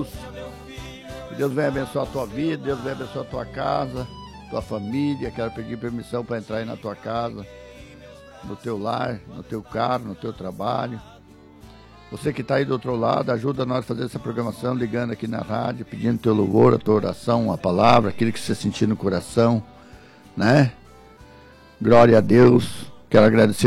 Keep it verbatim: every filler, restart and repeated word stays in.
Jesus. Que Deus venha abençoar a tua vida, Deus venha abençoar a tua casa, tua família. Quero pedir permissão para entrar aí na tua casa, no teu lar, no teu carro, no teu trabalho. Você que está aí do outro lado, ajuda nós a fazer essa programação, ligando aqui na rádio, pedindo teu louvor, a tua oração, a palavra, aquilo que você sentir no coração, né? Glória a Deus. Quero agradecer